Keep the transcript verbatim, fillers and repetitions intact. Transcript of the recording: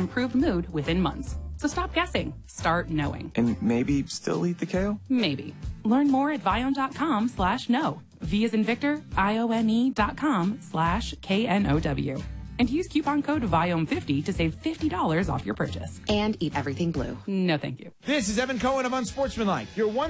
improved mood within months. So stop guessing. Start knowing. And maybe still eat the kale? Maybe. Learn more at Viome.com slash know. V as in Victor, I-O-N-E dot com slash K N O W. And use coupon code Viome fifty to save fifty dollars off your purchase. And eat everything blue. No, thank you. This is Evan Cohen of Unsportsmanlike, your one